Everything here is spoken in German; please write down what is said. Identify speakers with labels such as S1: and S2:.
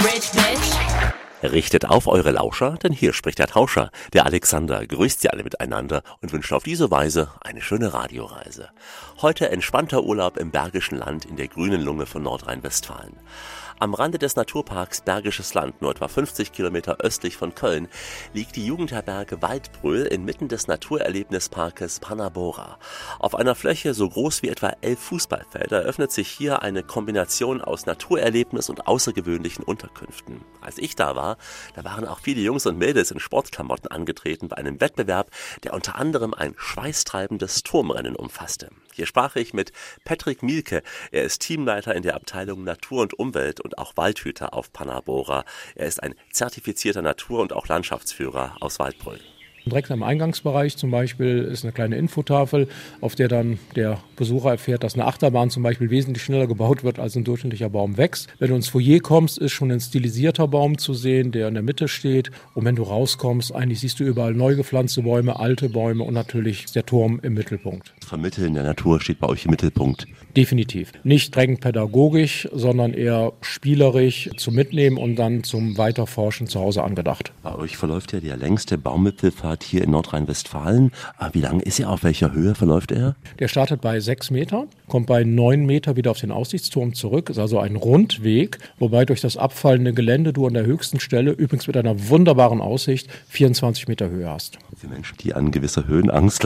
S1: Richtet auf eure Lauscher, denn hier spricht der Tauscher. Der Alexander grüßt sie alle miteinander und wünscht auf diese Weise eine schöne Radioreise. Heute entspannter Urlaub im Bergischen Land in der grünen Lunge von Nordrhein-Westfalen. Am Rande des Naturparks Bergisches Land, nur etwa 50 Kilometer östlich von Köln, liegt die Jugendherberge Waldbröl inmitten des Naturerlebnisparkes Panna-Bora. Auf einer Fläche so groß wie etwa 11 Fußballfelder eröffnet sich hier eine Kombination aus Naturerlebnis und außergewöhnlichen Unterkünften. Als ich da waren auch viele Jungs und Mädels in Sportklamotten angetreten bei einem Wettbewerb, der unter anderem ein schweißtreibendes Turmrennen umfasste. Hier sprach ich mit Patrick Mielke. Er ist Teamleiter in der Abteilung Natur und Umwelt und auch Waldhüter auf Panna-Bora. Er ist ein zertifizierter Natur- und auch Landschaftsführer aus Waldbröl.
S2: Direkt am Eingangsbereich zum Beispiel ist eine kleine Infotafel, auf der dann der Besucher erfährt, dass eine Achterbahn zum Beispiel wesentlich schneller gebaut wird, als ein durchschnittlicher Baum wächst. Wenn du ins Foyer kommst, ist schon ein stilisierter Baum zu sehen, der in der Mitte steht. Und wenn du rauskommst, eigentlich siehst du überall neu gepflanzte Bäume, alte Bäume und natürlich der Turm im Mittelpunkt.
S1: Vermitteln der Natur steht bei euch im Mittelpunkt.
S2: Definitiv. Nicht drängend pädagogisch, sondern eher spielerisch zum Mitnehmen und dann zum Weiterforschen zu Hause angedacht.
S1: Bei euch verläuft ja der längste Baumwipfelpfad hier in Nordrhein-Westfalen. Wie lang ist er? Auf welcher Höhe verläuft er?
S2: Der startet bei 6 Meter, kommt bei 9 Meter wieder auf den Aussichtsturm zurück. Ist also ein Rundweg, wobei durch das abfallende Gelände du an der höchsten Stelle, übrigens mit einer wunderbaren Aussicht, 24 Meter Höhe hast.
S1: Für Menschen, die an gewisser Höhenangst